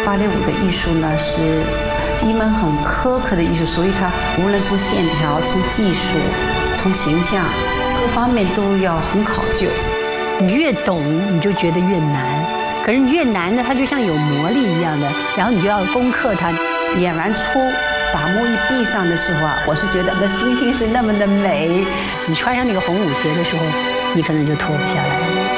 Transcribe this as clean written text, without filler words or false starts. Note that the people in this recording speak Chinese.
芭蕾舞的艺术呢是一门很苛刻的艺术，所以它无论从线条、从技术、从形象各方面都要很考究。 你越懂，你就觉得越难。可是你越难呢，它就像有魔力一样的，然后你就要攻克它。 演完出，把幕一闭上的时候啊，我是觉得那星星是那么的美。 你穿上那个红舞鞋的时候，你可能就脱不下来了。